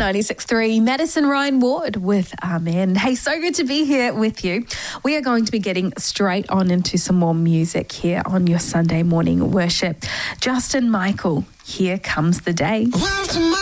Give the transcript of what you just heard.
96.3, Madison Ryan Ward with Amen. Hey, so good to be here with you. We are going to be getting straight on into some more music here on your Sunday morning worship. Justin Michael, Here Comes the Day.